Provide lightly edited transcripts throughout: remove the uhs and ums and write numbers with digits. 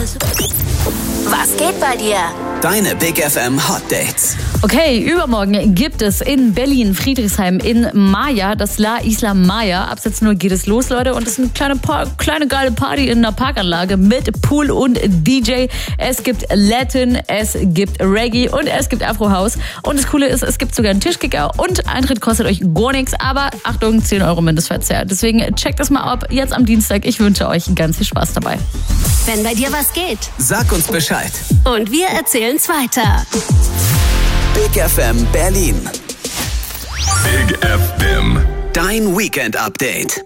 Was geht bei dir? Deine Big FM Hot Dates. Okay, übermorgen gibt es in Berlin, Friedrichshain, in Maya, das La Isla Maya. Ab 17 Uhr geht es los, Leute. Und es ist eine kleine geile Party in einer Parkanlage mit Pool und DJ. Es gibt Latin, es gibt Reggae und es gibt Afro House. Und das Coole ist, es gibt sogar einen Tischkicker und Eintritt kostet euch gar nichts. Aber Achtung, 10 € Mindestverzehr. Deswegen checkt das mal ab, jetzt am Dienstag. Ich wünsche euch ganz viel Spaß dabei. Wenn bei dir was geht, Sag uns Bescheid. und wir erzählen's weiter. Big FM Berlin. Big FM. Dein Weekend Update.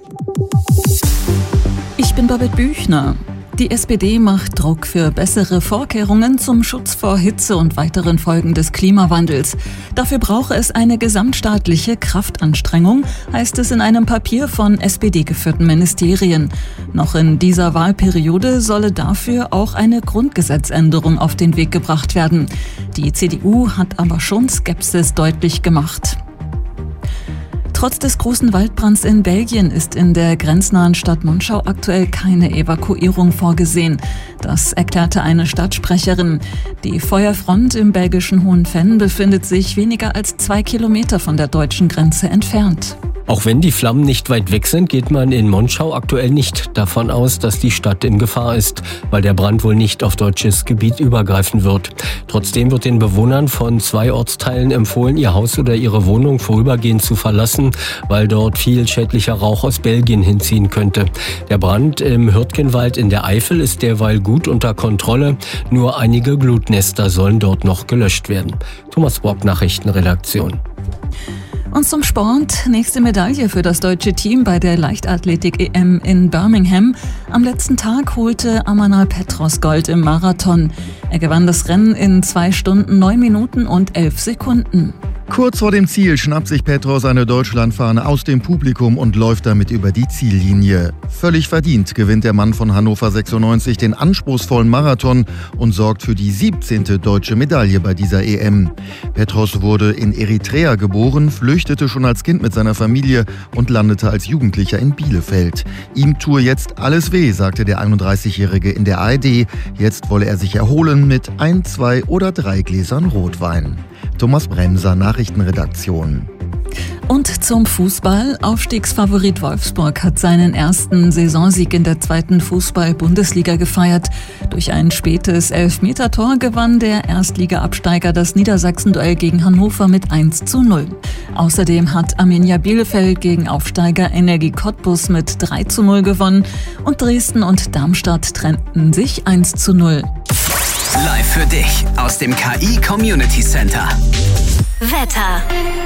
Ich bin Babette Büchner. Die SPD macht Druck für bessere Vorkehrungen zum Schutz vor Hitze und weiteren Folgen des Klimawandels. Dafür brauche es eine gesamtstaatliche Kraftanstrengung, heißt es in einem Papier von SPD-geführten Ministerien. Noch in dieser Wahlperiode solle dafür auch eine Grundgesetzänderung auf den Weg gebracht werden. Die CDU hat aber schon Skepsis deutlich gemacht. Trotz des großen Waldbrands in Belgien ist in der grenznahen Stadt Monschau aktuell keine Evakuierung vorgesehen. Das erklärte eine Stadtsprecherin. Die Feuerfront im belgischen Hohenvenn befindet sich weniger als 2 Kilometer von der deutschen Grenze entfernt. Auch wenn die Flammen nicht weit weg sind, geht man in Monschau aktuell nicht davon aus, dass die Stadt in Gefahr ist, weil der Brand wohl nicht auf deutsches Gebiet übergreifen wird. Trotzdem wird den Bewohnern von 2 Ortsteilen empfohlen, ihr Haus oder ihre Wohnung vorübergehend zu verlassen, weil dort viel schädlicher Rauch aus Belgien hinziehen könnte. Der Brand im Hürtgenwald in der Eifel ist derweil gut unter Kontrolle. Nur einige Glutnester sollen dort noch gelöscht werden. Thomas Brock, Nachrichtenredaktion. Und zum Sport. Nächste Medaille für das deutsche Team bei der Leichtathletik-EM in Birmingham. Am letzten Tag holte Amanal Petros Gold im Marathon. Er gewann das Rennen in 2 Stunden, 9 Minuten und 11 Sekunden. Kurz vor dem Ziel schnappt sich Petros eine Deutschlandfahne aus dem Publikum und läuft damit über die Ziellinie. Völlig verdient gewinnt der Mann von Hannover 96 den anspruchsvollen Marathon und sorgt für die 17. deutsche Medaille bei dieser EM. Petros wurde in Eritrea geboren, flüchtete schon als Kind mit seiner Familie und landete als Jugendlicher in Bielefeld. Ihm tue jetzt alles weh, sagte der 31-Jährige in der ARD. Jetzt wolle er sich erholen mit 1, 2 oder 3 Gläsern Rotwein. Thomas Bremser, Nachrichtenredaktion. Und zum Fußball. Aufstiegsfavorit Wolfsburg hat seinen ersten Saisonsieg in der 2. Fußball-Bundesliga gefeiert. Durch ein spätes Elfmetertor gewann der Erstliga-Absteiger das Niedersachsen-Duell gegen Hannover mit 1:0. Außerdem hat Arminia Bielefeld gegen Aufsteiger Energie Cottbus mit 3:0 gewonnen und Dresden und Darmstadt trennten sich 1:0. Live für dich aus dem KI Community Center. Wetter.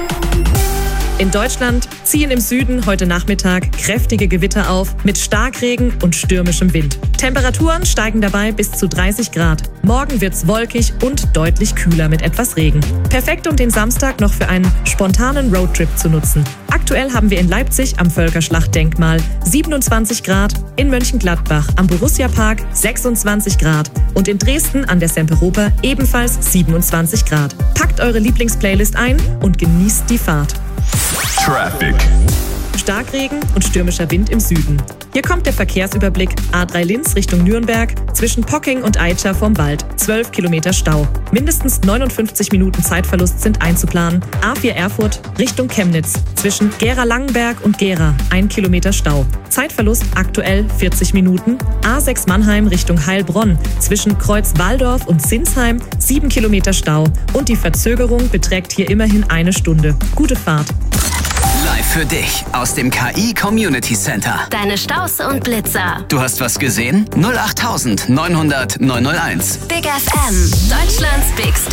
In Deutschland ziehen im Süden heute Nachmittag kräftige Gewitter auf mit Starkregen und stürmischem Wind. Temperaturen steigen dabei bis zu 30 Grad. Morgen wird's wolkig und deutlich kühler mit etwas Regen. Perfekt, um den Samstag noch für einen spontanen Roadtrip zu nutzen. Aktuell haben wir in Leipzig am Völkerschlachtdenkmal 27 Grad, in Mönchengladbach am Borussia-Park 26 Grad und in Dresden an der Semperoper ebenfalls 27 Grad. Packt eure Lieblingsplaylist ein und genießt die Fahrt. Traffic. Starkregen und stürmischer Wind im Süden. Hier kommt der Verkehrsüberblick. A3 Linz Richtung Nürnberg, zwischen Pocking und Aicha vom Wald. 12 Kilometer Stau. Mindestens 59 Minuten Zeitverlust sind einzuplanen. A4 Erfurt Richtung Chemnitz, zwischen Gera-Langenberg und Gera. 1 Kilometer Stau. Zeitverlust aktuell 40 Minuten. A6 Mannheim Richtung Heilbronn, zwischen Kreuz-Walldorf und Sinsheim. 7 Kilometer Stau. Und die Verzögerung beträgt hier immerhin 1 Stunde. Gute Fahrt. Live für dich aus dem KI Community Center. Deine Staus und Blitzer. Du hast was gesehen? 08900 901. Big FM, Deutschlands Big Star.